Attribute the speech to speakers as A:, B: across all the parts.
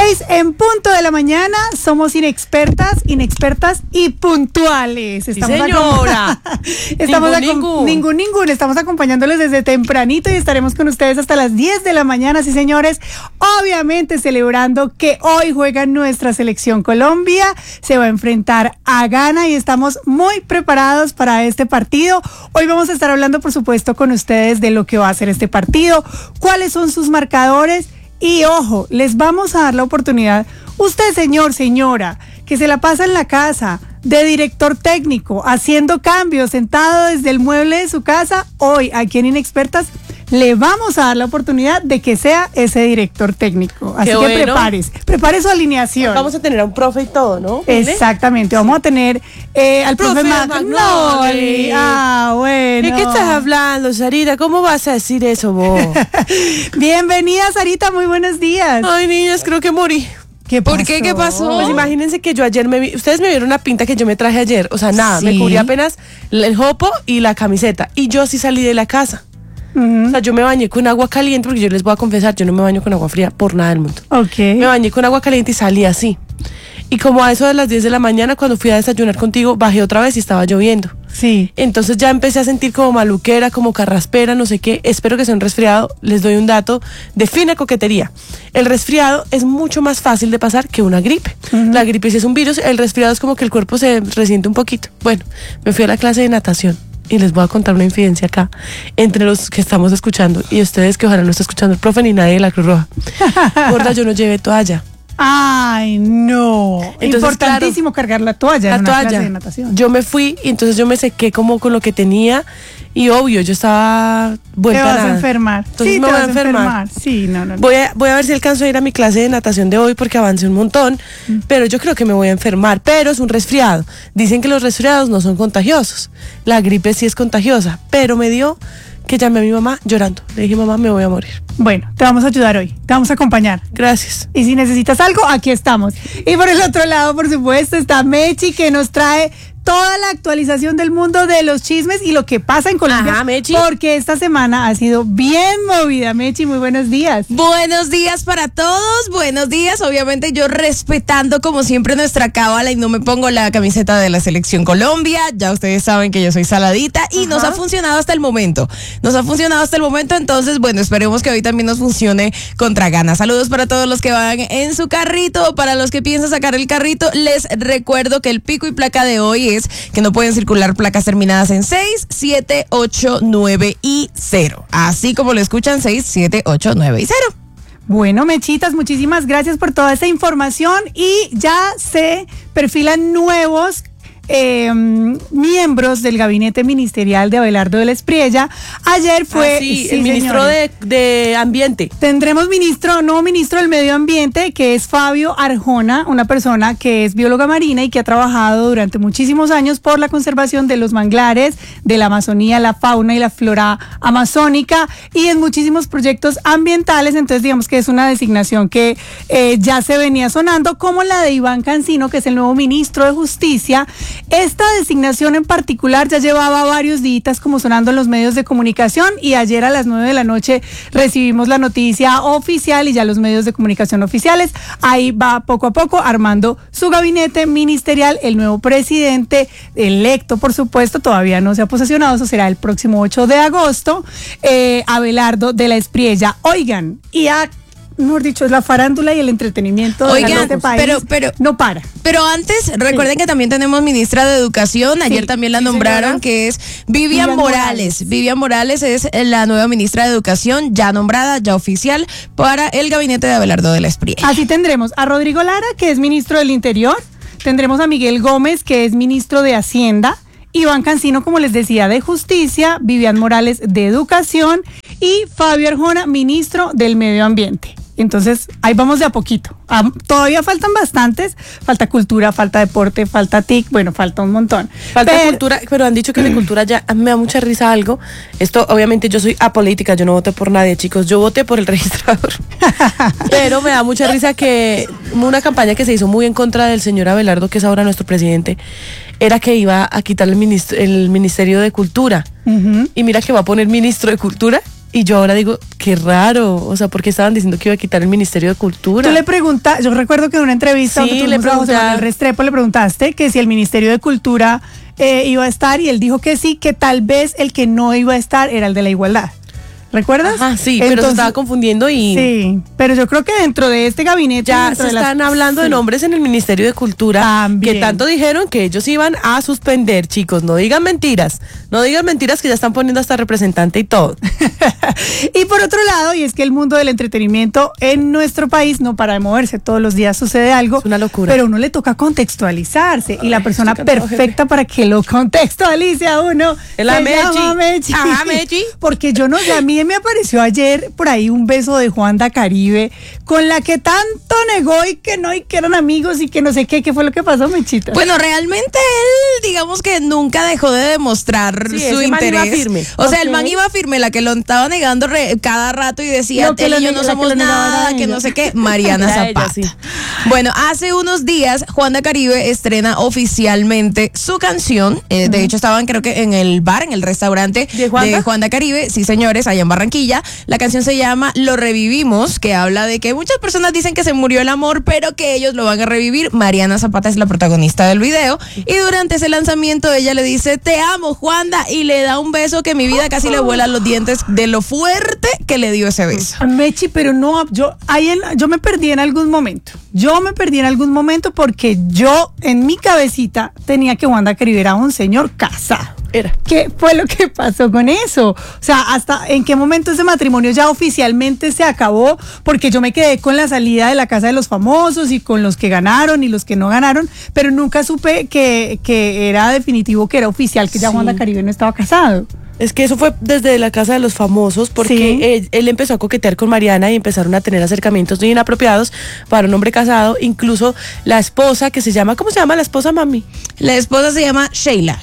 A: 6:00 a.m. Somos inexpertas y puntuales.
B: Estamos señora.
A: Ningún. Estamos acompañándoles desde tempranito y estaremos con ustedes hasta las 10 de la mañana, sí señores. Obviamente celebrando que hoy juega nuestra selección Colombia. Se va a enfrentar a Ghana y estamos muy preparados para este partido. Hoy vamos a estar hablando, por supuesto, con ustedes de lo que va a ser este partido, cuáles son sus marcadores. Y ojo, les vamos a dar la oportunidad, usted señor, señora, que se la pasa en la casa de director técnico, haciendo cambios, sentado desde el mueble de su casa, hoy aquí en Inexpertas le vamos a dar la oportunidad de que sea ese director técnico. Así que prepare su alineación.
B: Vamos a tener a un profe y todo, ¿no?
A: Exactamente, vamos a tener al profe Magnoli. Bueno.
B: ¿De qué estás hablando, Sarita? ¿Cómo vas a decir eso vos?
A: Bienvenida, Sarita, muy buenos días.
B: Ay, niñas, creo que morí.
A: ¿Por qué? ¿Qué pasó?
B: Pues imagínense que yo ayer ustedes me vieron una pinta que yo me traje ayer, o sea, nada, sí. Me cubrí apenas el jopo y la camiseta, y yo sí salí de la casa. O sea, yo me bañé con agua caliente, porque yo les voy a confesar, yo no me baño con agua fría por nada del mundo. Me bañé con agua caliente y salí así. Y como a eso de las 10 de la mañana, cuando fui a desayunar contigo, bajé otra vez y estaba lloviendo.
A: Sí.
B: Entonces ya empecé a sentir como maluquera, como carraspera, no sé qué. Espero que sea un resfriado. Les doy un dato de fina coquetería. El resfriado es mucho más fácil de pasar que una gripe. La gripe sí es un virus, el resfriado es como que el cuerpo se resiente un poquito. Bueno, me fui a la clase de natación. Y les voy a contar una infidencia acá entre los que estamos escuchando y ustedes que ojalá no estén escuchando el profe ni nadie de la Cruz Roja. Gorda, yo no llevé toalla.
A: Ay, no.
B: Entonces,
A: importantísimo, claro, cargar la toalla en una clase de natación.
B: Yo me fui y entonces yo me sequé como con lo que tenía y obvio, yo estaba vuelta
A: a nada. Te vas a enfermar.
B: Entonces sí, me voy a enfermar.
A: Sí, no.
B: Voy a ver si alcanzo a ir a mi clase de natación de hoy porque avancé un montón, pero yo creo que me voy a enfermar, pero es un resfriado. Dicen que los resfriados no son contagiosos. La gripe sí es contagiosa, pero me dio que llamé a mi mamá llorando. Le dije, mamá, me voy a morir.
A: Bueno, te vamos a ayudar hoy, te vamos a acompañar.
B: Gracias.
A: Y si necesitas algo, aquí estamos. Y por el otro lado, por supuesto, está Mechi, que nos trae toda la actualización del mundo de los chismes y lo que pasa en Colombia.
B: Ajá, Mechi.
A: Porque esta semana ha sido bien movida. Mechi, muy buenos días.
C: Buenos días para todos, buenos días. Obviamente yo respetando como siempre nuestra cábala y no me pongo la camiseta de la Selección Colombia. Ya ustedes saben que yo soy saladita y nos ha funcionado hasta el momento. Entonces, bueno, esperemos que hoy también nos funcione contra Ghana. Saludos para todos los que van en su carrito, para los que piensan sacar el carrito. Les recuerdo que el pico y placa de hoy es que no pueden circular placas terminadas en 6, 7, 8, 9 y 0. Así como lo escuchan, 6, 7, 8, 9 y 0.
A: Bueno, Mechitas, muchísimas gracias por toda esa información y ya se perfilan nuevos miembros del gabinete ministerial de Abelardo de la Espriella. Ayer fue
B: el ministro de Ambiente.
A: Tendremos nuevo ministro del Medio Ambiente, que es Fabio Arjona, una persona que es bióloga marina y que ha trabajado durante muchísimos años por la conservación de los manglares, de la Amazonía, la fauna y la flora amazónica y en muchísimos proyectos ambientales. Entonces digamos que es una designación que ya se venía sonando, como la de Iván Cancino, que es el nuevo ministro de Justicia. Esta designación en particular ya llevaba varios días como sonando en los medios de comunicación y ayer a las 9 de la noche recibimos la noticia oficial y ya los medios de comunicación oficiales. Ahí va poco a poco armando su gabinete ministerial. El nuevo presidente electo, por supuesto, todavía no se ha posesionado, eso será el próximo 8 de agosto, Abelardo de la Espriella. Oigan, y mejor dicho, es la farándula y el entretenimiento de este país.
C: Pero
A: no para.
C: Pero antes, recuerden que también tenemos ministra de Educación. Ayer también la nombraron, que es Vivian Morales. Vivian Morales es la nueva ministra de Educación, ya nombrada, ya oficial, para el gabinete de Abelardo de la Espriella.
A: Así tendremos a Rodrigo Lara, que es ministro del Interior. Tendremos a Miguel Gómez, que es ministro de Hacienda. Iván Cancino, como les decía, de Justicia. Vivian Morales, de Educación. Y Fabio Arjona, ministro del Medio Ambiente. Entonces, ahí vamos de a poquito. Todavía faltan bastantes. Falta cultura, falta deporte, falta TIC. Bueno, falta un montón.
B: Falta cultura, pero han dicho que de cultura ya me da mucha risa algo. Esto, obviamente, yo soy apolítica. Yo no voté por nadie, chicos. Yo voté por el registrador. Pero me da mucha risa que una campaña que se hizo muy en contra del señor Abelardo, que es ahora nuestro presidente, era que iba a quitar el Ministerio de Cultura. Y mira que va a poner ministro de Cultura. Y yo ahora digo, qué raro, o sea, porque estaban diciendo que iba a quitar el Ministerio de Cultura.
A: Tú le preguntaste, yo recuerdo que en una entrevista
B: Sí,
A: donde
B: le
A: tuvimos a José
B: preguntaba.
A: Manuel Restrepo le preguntaste que si el Ministerio de Cultura iba a estar y él dijo que sí, que tal vez el que no iba a estar era el de la igualdad. ¿Recuerdas?
B: Ajá, sí, pero se estaba confundiendo y
A: Sí, pero yo creo que dentro de este gabinete...
B: ya
A: dentro
B: se
A: de las-
B: están hablando de
A: sí.
B: nombres en el Ministerio de Cultura
A: También.
B: que tanto dijeron que ellos iban a suspender, chicos, no digan mentiras que ya están poniendo hasta representante y todo.
A: Y por otro lado, y es que el mundo del entretenimiento en nuestro país no para de moverse, todos los días sucede algo.
B: Es una locura.
A: Pero a uno le toca contextualizarse y la persona
B: estoy cansado,
A: perfecta para que lo contextualice a uno
B: Es la
A: se
B: Mechi.
A: llama Mechi.
B: Ajá, Mechi.
A: Porque yo no sé, a mí me apareció ayer por ahí un beso de Juanda Caribe con la que tanto negó y que no, y que eran amigos y que no sé qué fue lo que pasó, Mechita.
C: Bueno, realmente él, digamos que nunca dejó de demostrar
B: Sí,
C: su
B: ese man
C: interés.
B: iba firme.
C: O sea, el
A: Ok.
C: man iba firme, la que lo estaba negando cada rato y decía,
A: No, que
C: él
A: lo
C: y yo
A: neg-
C: no
A: la que
C: somos
A: lo negaba
C: nada,
A: era
C: que
A: ella.
C: no sé qué, Mariana
B: Era ella,
C: Zapata.
B: sí.
C: Bueno, hace unos días, Juanda Caribe estrena oficialmente su canción. De hecho, estaban creo que en el bar, en el restaurante
B: ¿De Juanda?
C: de Juanda Caribe. Sí, señores, allá en Barranquilla. La canción se llama Lo Revivimos, que habla de que muchas personas dicen que se murió el amor, pero que ellos lo van a revivir. Mariana Zapata es la protagonista del video. Y durante ese lanzamiento ella le dice, te amo, Juanda, y le da un beso que mi vida casi le vuelan los dientes de lo fuerte que le dio ese beso.
A: Mechi, pero no, yo me perdí en algún momento. Yo me perdí en algún momento porque yo en mi cabecita tenía que Juanda Caribe era un señor casado.
B: Era.
A: ¿Qué fue lo que pasó con eso? O sea, ¿hasta en qué momento ese matrimonio ya oficialmente se acabó? Porque yo me quedé con la salida de la Casa de los Famosos y con los que ganaron y los que no ganaron, pero nunca supe que era definitivo, que era oficial, que ya
B: Sí.
A: Juanda Caribe no estaba casado.
B: Es que eso fue desde la Casa de los Famosos, porque
A: Sí.
B: él empezó a coquetear con Mariana y empezaron a tener acercamientos muy inapropiados para un hombre casado. Incluso la esposa, que se llama, ¿cómo se llama la esposa, mami?
C: La esposa se llama Sheila.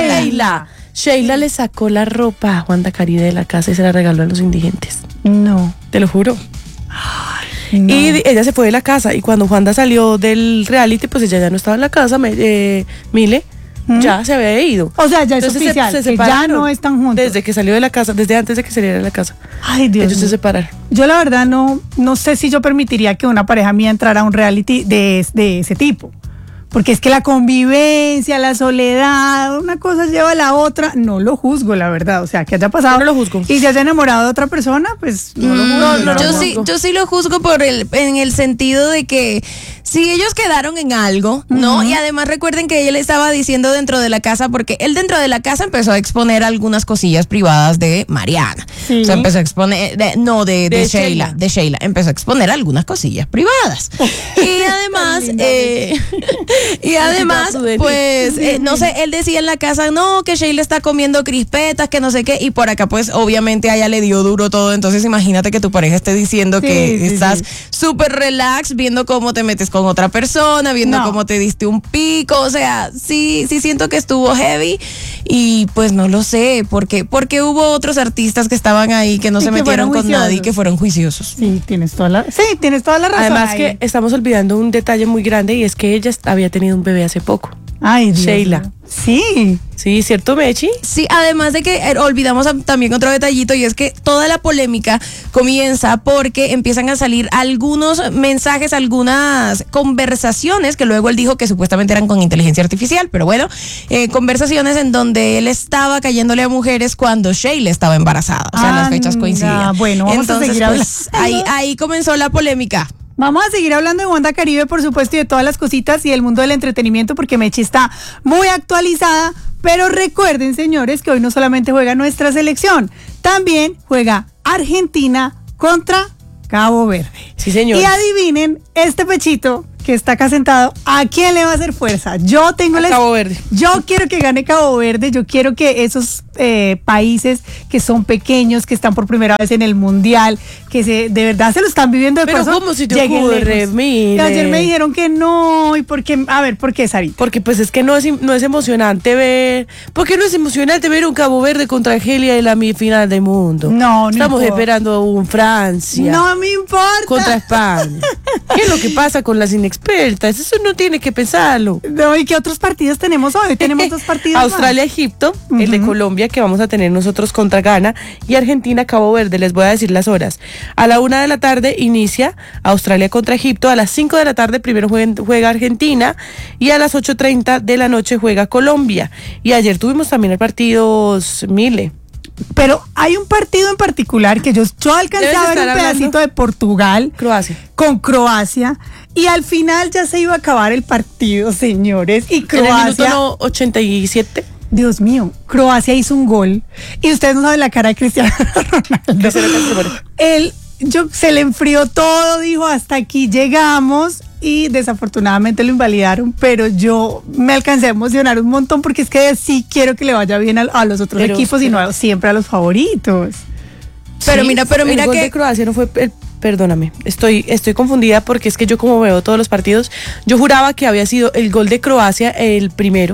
B: Sheila le sacó la ropa a Juanda Caribe de la casa y se la regaló a los indigentes.
A: No.
B: Te lo juro.
A: No.
B: Y ella se fue de la casa. Y cuando Juanda salió del reality, pues ella ya no estaba en la casa, Mile. Ya se había ido.
A: O sea, ya es
B: Entonces
A: oficial, que ya
B: separaron.
A: no están juntos.
B: Desde que salió de la casa, desde antes de que saliera de la casa.
A: Ay, Dios
B: Ellos se
A: mío.
B: separaron.
A: Yo la verdad no sé si yo permitiría que una pareja mía entrara a un reality de ese tipo. Porque es que la convivencia, la soledad, una cosa lleva a la otra. No lo juzgo, la verdad. O sea, que haya pasado.
B: Yo no lo juzgo.
A: Y se haya enamorado de otra persona, pues no lo juzgo.
B: no,
C: Yo sí lo juzgo en el sentido de que si ellos quedaron en algo, ¿no? Y además recuerden que él estaba diciendo dentro de la casa, porque él dentro de la casa empezó a exponer algunas cosillas privadas de Mariana.
A: Sí.
C: O sea, empezó a exponer, de
B: De
C: Sheila, de Sheila, empezó a exponer algunas cosillas privadas. Y además, y además,
B: prudente.
C: pues, no sé, él decía en la casa, no, que Sheila está comiendo crispetas, que no sé qué, y por acá, pues, obviamente a ella le dio duro todo, entonces imagínate que tu pareja esté diciendo
A: Sí,
C: que
A: sí,
C: estás
A: sí.
C: súper relax, viendo cómo te metes con otra persona, viendo
A: No.
C: cómo te diste un pico, o sea, sí siento que estuvo heavy, y pues no lo sé, porque hubo otros artistas que estaban ahí que no
A: Y
C: se
A: que
C: metieron
A: fueron
C: con nadie y
A: juiciosos.
C: que fueron juiciosos.
A: Sí, tienes toda la razón.
B: Además
A: ahí.
B: que estamos olvidando un detalle muy grande y es que ella había tenido un bebé hace poco.
A: Ay, Dios
B: Sheila.
A: mío. Sí.
B: Sí, ¿cierto, Mechi?
C: Sí, además de que olvidamos también otro detallito y es que toda la polémica comienza porque empiezan a salir algunos mensajes, algunas conversaciones que luego él dijo que supuestamente eran con inteligencia artificial, pero bueno, conversaciones en donde él estaba cayéndole a mujeres cuando Sheila estaba embarazada, o sea, las fechas
A: Anda,
C: coincidían.
A: bueno, vamos a seguir
C: pues, ahí comenzó la polémica.
A: Vamos a seguir hablando de Juanda Caribe, por supuesto, y de todas las cositas y del mundo del entretenimiento, porque Mechi está muy actualizada. Pero recuerden, señores, que hoy no solamente juega nuestra selección, también juega Argentina contra Cabo Verde.
B: Sí, señor.
A: Y adivinen, este pechito que está acá sentado, ¿a quién le va a hacer fuerza? Yo tengo
B: A Cabo Verde.
A: Yo quiero que gane Cabo Verde, yo quiero que esos países que son pequeños, que están por primera vez en el Mundial, que de verdad se lo están viviendo de
B: Pero
A: corazón,
B: ¿cómo se te
A: lleguen
B: ocurre,
A: lejos.
B: mire?
A: Y ayer me dijeron que no, y porque, a ver, ¿por qué, Sarita?
B: Porque pues es que no es emocionante ver. ¿Por qué no es emocionante ver un Cabo Verde contra Argelia en la final del mundo?
A: No
B: Estamos
A: importa.
B: esperando un Francia
A: No me importa.
B: contra España. ¿Qué es lo que pasa con las inexpertas? Eso no tiene que pensarlo.
A: No, ¿y qué otros partidos tenemos hoy? Tenemos 2 partidos
B: Australia-Egipto, el de Colombia que vamos a tener nosotros contra Ghana, y Argentina-Cabo Verde. Les voy a decir las horas. A la 1 de la tarde inicia Australia contra Egipto. A las 5 de la tarde primero juega Argentina, y a las 8:30 de la noche juega Colombia. Y ayer tuvimos también el partido Mile.
A: Pero hay un partido en particular que yo alcancé
B: Debes
A: a ver
B: estar
A: un pedacito
B: hablando
A: de Portugal
B: Croacia.
A: con Croacia, y al final ya se iba a acabar el partido, señores, y
B: En el
A: Croacia,
B: minuto 87.
A: Dios mío, Croacia hizo un gol y ustedes no saben la cara de Cristiano Ronaldo. Se le enfrió todo, dijo hasta aquí llegamos, y desafortunadamente lo invalidaron, pero yo me alcancé a emocionar un montón porque es que sí quiero que le vaya bien a los otros equipos y no siempre a los favoritos.
C: Pero
B: Sí,
C: mira
B: el gol
C: que
B: de Croacia no fue perdóname, estoy confundida porque es que yo, como veo todos los partidos, yo juraba que había sido el gol de Croacia el primero.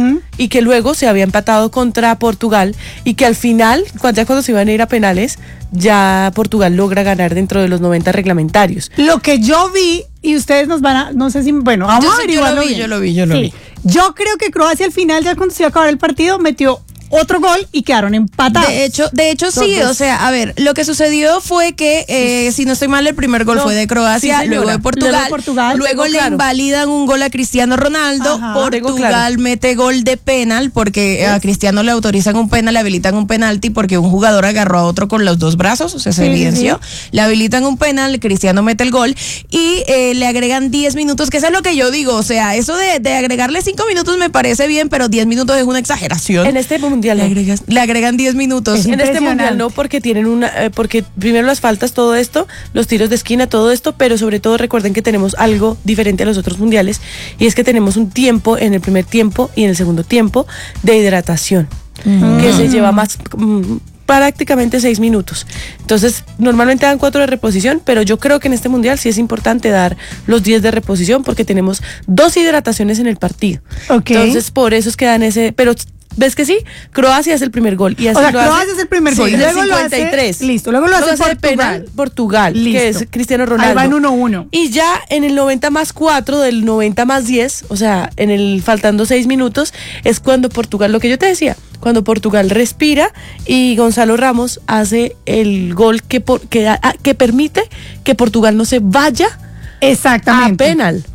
B: Y que luego se había empatado contra Portugal, y que al final, cuando se iban a ir a penales, ya Portugal logra ganar dentro de los 90 reglamentarios.
A: Lo que yo vi, y ustedes nos van a, no sé si, bueno, vamos a averiguarlo bien.
C: Yo lo vi.
A: Yo creo que Croacia al final, ya cuando se iba a acabar el partido, metió otro gol y quedaron empatados.
C: De hecho sí, o sea, a ver, lo que sucedió fue que, si no estoy mal, el primer gol fue de Croacia,
B: sí,
C: luego de Portugal, luego le invalidan un gol a Cristiano Ronaldo.
A: Ajá.
C: Portugal mete gol de penal porque a Cristiano le autorizan un penal, le habilitan un penalti porque un jugador agarró a otro con los 2 brazos, o sea, se evidenció. Le habilitan un penal, Cristiano mete el gol y le agregan 10 minutos, que eso es lo que yo digo, o sea, eso de agregarle 5 minutos me parece bien, pero 10 minutos es una exageración.
B: En este mundial
C: le agregan 10 minutos.
B: En este mundial no, porque tienen porque primero las faltas, todo esto, los tiros de esquina, todo esto, pero sobre todo recuerden que tenemos algo diferente a los otros mundiales, y es que tenemos un tiempo en el primer tiempo y en el segundo tiempo de hidratación, que se lleva más prácticamente 6 minutos. Entonces, normalmente dan 4 de reposición, pero yo creo que en este mundial sí es importante dar los 10 de reposición porque tenemos 2 hidrataciones en el partido.
A: Okay.
B: Entonces, por eso es que dan ese, pero ¿ves que sí? Croacia es el primer gol. Y así
A: Croacia es el primer gol.
B: Sí,
A: Luego
B: el 53.
A: Listo, luego lo hace
B: de penal Portugal,
A: listo,
B: que es Cristiano Ronaldo.
A: Ahí va en 1-1.
B: Y ya en el 90+4, del 90+10, o sea, faltando 6 minutos, es cuando Portugal, lo que yo te decía, cuando Portugal respira y Gonzalo Ramos hace el gol que permite que Portugal no se vaya
A: exactamente
B: a penal.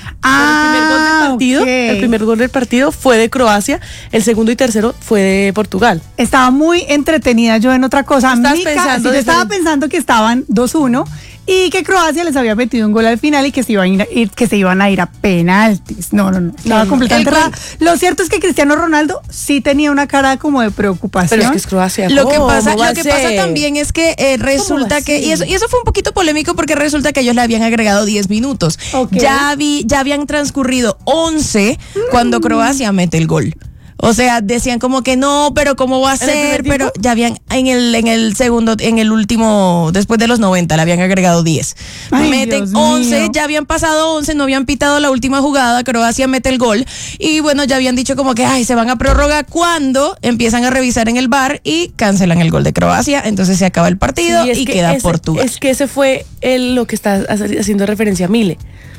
B: El primer gol del partido fue de Croacia, el segundo y tercero fue de Portugal.
A: Estaba muy entretenida yo en otra cosa. Yo estaba pensando que estaban 2-1 y que Croacia les había metido un gol al final y que se iban a ir a penaltis. No. Estaba completamente rara. Lo cierto es que Cristiano Ronaldo sí tenía una cara como de preocupación.
B: Pero es que es Croacia.
C: Lo que pasa también es que resulta que, y eso fue un poquito polémico porque resulta que ellos le habían agregado 10 minutos.
A: Okay.
C: Ya habían transcurrido 11 cuando Croacia mete el gol. O sea, decían como que no, pero ¿cómo va a ser? Pero ya habían en el segundo, en el último, después de los 90, le habían agregado 10. Meten 11, ya habían pasado 11, no habían pitado la última jugada, Croacia mete el gol y bueno, ya habían dicho como que se van a prórroga cuando empiezan a revisar en el VAR y cancelan el gol de Croacia, entonces se acaba el partido y queda Portugal.
B: Es que ese fue lo que está haciendo referencia a Mile.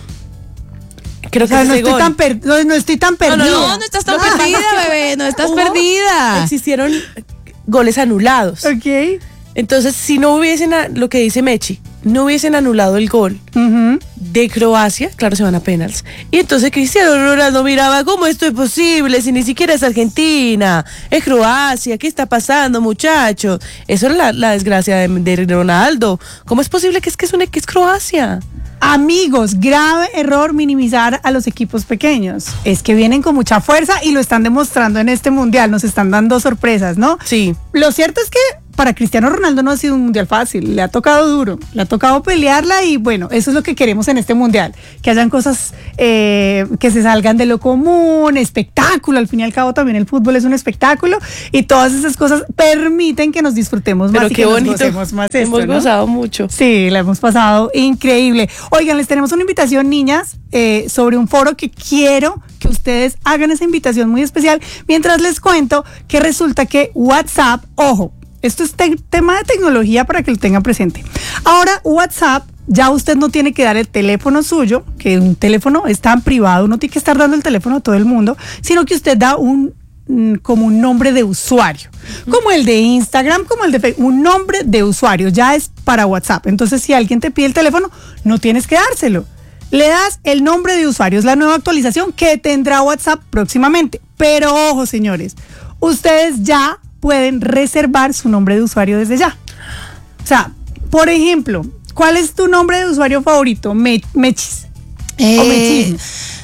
B: Creo que
A: no estoy tan perdida.
C: No estás tan perdida, bebé, no estás perdida.
B: Existieron goles anulados.
A: Ok.
B: Entonces, si no hubiesen, lo que dice Mechi, no hubiesen anulado el gol de Croacia, claro, se van a penales. Y entonces Cristiano Ronaldo miraba, ¿cómo esto es posible? Si ni siquiera es Argentina, es Croacia, ¿qué está pasando, muchachos? Eso es la desgracia de Ronaldo. ¿Cómo es posible que es Croacia?
A: Amigos, grave error minimizar a los equipos pequeños. Es que vienen con mucha fuerza y lo están demostrando en este mundial. Nos están dando sorpresas, ¿no?
B: Sí.
A: Lo cierto es que para Cristiano Ronaldo no ha sido un mundial fácil. Le ha tocado duro, le ha tocado pelearla y bueno, eso es lo que queremos en este mundial. Que hayan cosas que se salgan de lo común, espectáculo. Al fin y al cabo también el fútbol es un espectáculo y todas esas cosas permiten que nos disfrutemos más.
B: Pero
A: y
B: qué
A: que
B: bonito.
A: Nos gocemos más.
B: Hemos gozado mucho.
A: Sí, la hemos pasado increíble. Oigan, les tenemos una invitación, niñas, sobre un foro que quiero que ustedes hagan esa invitación muy especial. Mientras les cuento que resulta que WhatsApp, ojo, esto es tema de tecnología para que lo tengan presente. Ahora WhatsApp ya usted no tiene que dar el teléfono suyo, que un teléfono es tan privado, no tiene que estar dando el teléfono a todo el mundo, sino que usted da como un nombre de usuario, como el de Instagram, como el de Facebook, un nombre de usuario, ya es para WhatsApp. Entonces, si alguien te pide el teléfono, no tienes que dárselo. Le das el nombre de usuario, es la nueva actualización que tendrá WhatsApp próximamente. Pero ojo, señores, ustedes ya pueden reservar su nombre de usuario desde ya. O sea, por ejemplo, ¿cuál es tu nombre de usuario favorito? Mechis. O Mechis.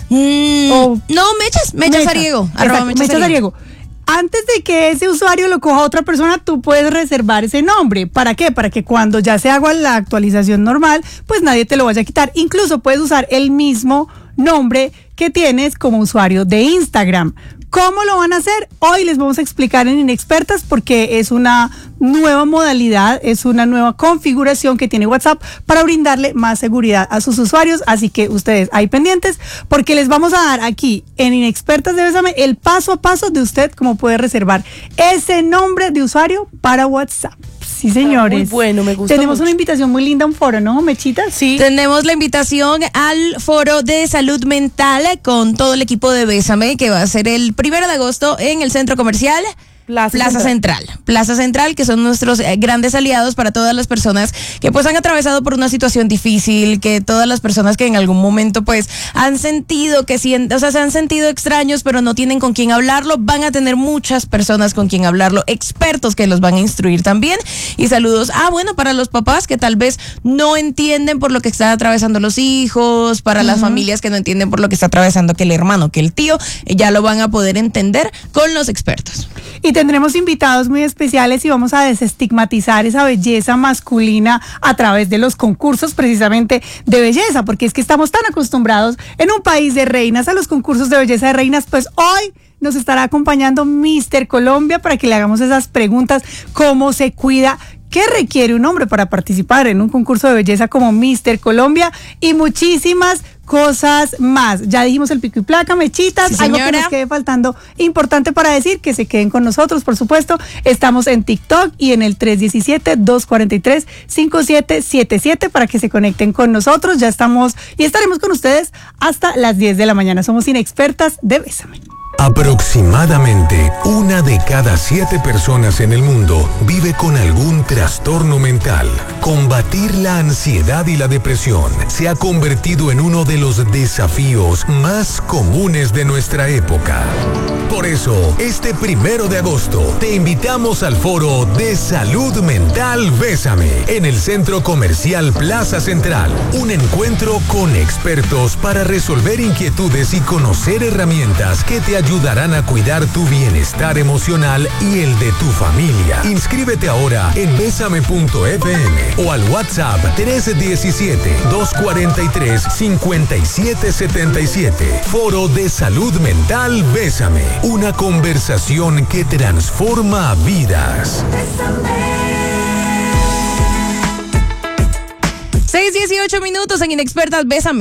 C: No, Mechas Ariego.
A: Mechas Ariego. Antes de que ese usuario lo coja otra persona, tú puedes reservar ese nombre. ¿Para qué? Para que cuando ya se haga la actualización normal, pues nadie te lo vaya a quitar. Incluso puedes usar el mismo nombre que tienes como usuario de Instagram. ¿Cómo lo van a hacer? Hoy les vamos a explicar en Inexpertas porque es una nueva modalidad, es una nueva configuración que tiene WhatsApp para brindarle más seguridad a sus usuarios. Así que ustedes ahí pendientes porque les vamos a dar aquí en Inexpertas de Bésame el paso a paso de usted cómo puede reservar ese nombre de usuario para WhatsApp. Sí, señores.
B: Muy bueno, me gusta.
A: Tenemos
B: mucho.
A: una invitación muy linda a un foro, ¿no, Mechita?
B: Sí.
C: Tenemos la invitación al foro de salud mental con todo el equipo de Bésame, que va a ser el 1 de agosto en el centro comercial Plaza Central. Plaza Central, que son nuestros grandes aliados para todas las personas que pues han atravesado por una situación difícil, que todas las personas que en algún momento pues han sentido se han sentido extraños, pero no tienen con quién hablarlo, van a tener muchas personas con quien hablarlo, expertos que los van a instruir también. Y saludos, bueno, para los papás que tal vez no entienden por lo que están atravesando los hijos, para las familias que no entienden por lo que está atravesando que el hermano, que el tío, ya lo van a poder entender con los expertos.
A: Y tendremos invitados muy especiales y vamos a desestigmatizar esa belleza masculina a través de los concursos precisamente de belleza, porque es que estamos tan acostumbrados en un país de reinas a los concursos de belleza de reinas. Pues hoy nos estará acompañando Mr. Colombia para que le hagamos esas preguntas, cómo se cuida, qué requiere un hombre para participar en un concurso de belleza como Mr. Colombia y muchísimas cosas más. Ya dijimos el pico y placa, Mechitas,
C: sí,
A: algo que nos quede faltando importante para decir, que se queden con nosotros, por supuesto. Estamos en TikTok y en el 317-243-5777 para que se conecten con nosotros. Ya estamos y estaremos con ustedes hasta las 10 de la mañana. Somos Inexpertas de Bésame.
D: Aproximadamente 1 de cada 7 personas en el mundo vive con algún trastorno mental. Combatir la ansiedad y la depresión se ha convertido en uno de los desafíos más comunes de nuestra época. Por eso, este 1 de agosto te invitamos al foro de Salud Mental Bésame en el Centro Comercial Plaza Central. Un encuentro con expertos para resolver inquietudes y conocer herramientas que te ayudarán a cuidar tu bienestar emocional y el de tu familia. Inscríbete ahora en besame.fm o al WhatsApp 317-243-5777. Foro de Salud Mental Bésame. Una conversación que transforma vidas.
C: 6:18 en Inexpertas Bésame.